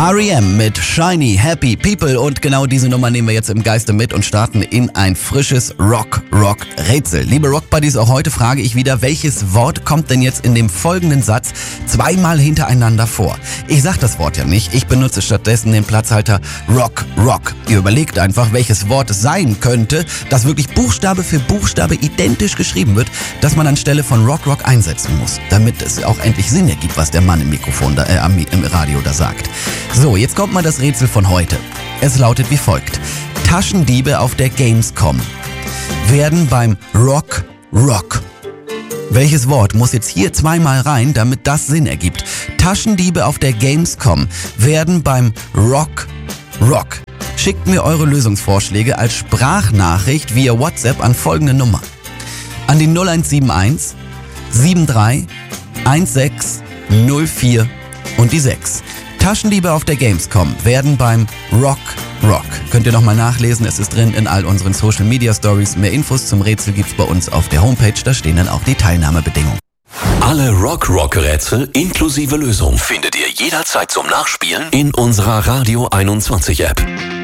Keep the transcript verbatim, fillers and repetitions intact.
R E M mit Shiny Happy People und genau diese Nummer nehmen wir jetzt im Geiste mit und starten in ein frisches Rock-Rock-Rätsel. Liebe Rock-Buddies, auch heute frage ich wieder, welches Wort kommt denn jetzt in dem folgenden Satz zweimal hintereinander vor? Ich sag das Wort ja nicht, ich benutze stattdessen den Platzhalter Rock-Rock. Ihr überlegt einfach, welches Wort es sein könnte, das wirklich Buchstabe für Buchstabe identisch geschrieben wird, das man anstelle von Rock-Rock einsetzen muss, damit es auch endlich Sinn ergibt, was der Mann im Mikrofon, da, äh, im Radio da sagt. So, jetzt kommt mal das Rätsel von heute. Es lautet wie folgt. Taschendiebe auf der Gamescom werden beim Rock Rock. Welches Wort muss jetzt hier zweimal rein, damit das Sinn ergibt? Taschendiebe auf der Gamescom werden beim Rock Rock. Schickt mir eure Lösungsvorschläge als Sprachnachricht via WhatsApp an folgende Nummer. An die null eins sieben eins sieben drei eins sechs null vier und die sechs. Taschendiebe auf der Gamescom werden beim Rock Rock. Könnt ihr nochmal nachlesen, es ist drin in all unseren Social Media Stories. Mehr Infos zum Rätsel gibt's bei uns auf der Homepage, da stehen dann auch die Teilnahmebedingungen. Alle Rock-Rock-Rätsel inklusive Lösung findet ihr jederzeit zum Nachspielen in unserer Radio einundzwanzig App.